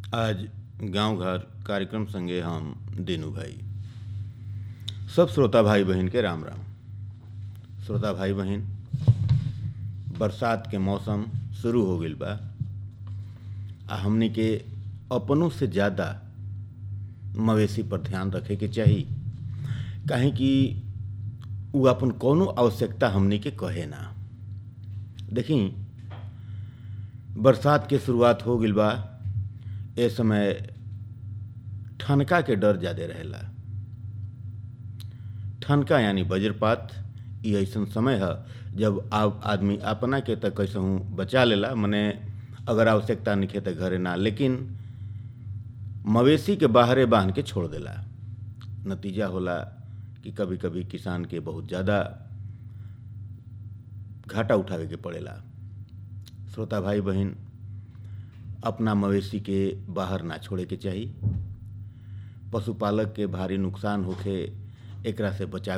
आज गांव घर कार्यक्रम संगे हम दीनू भाई सब श्रोता भाई बहन के राम राम। श्रोता भाई बहन, बरसात के मौसम शुरू हो गईल बा आ हमनी के अपनों से ज़्यादा मवेशी पर ध्यान रखे के चाही, काहे कि उ अपन कौनो आवश्यकता हमनी के कहे ना। देखी, बरसात के शुरुआत हो गईल बा। ए समय ठनका के डर ज़्यादा रहेला। ठनका यानी वज्रपात। ई ऐसन समय है जब आदमी अपना के तक कैसहू बचा लेला, मने अगर आवश्यकता निखे तो घरे ना, लेकिन मवेशी के बाहरे बांध के छोड़ देला। नतीजा होला कि कभी कभी किसान के बहुत ज़्यादा घाटा उठावे के पड़ेला। श्रोता भाई बहन, अपना मवेशी के बाहर ना छोड़े के चाही। पशुपालक के भारी नुकसान होखे, एकरा से बचावे